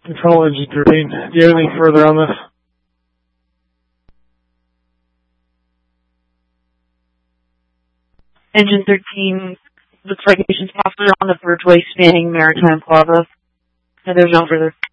Control Engine 13. Do you have anything further on this? Engine 13 looks like mission's possibly on the Bridgeway spanning Maritime Plaza. And there's no further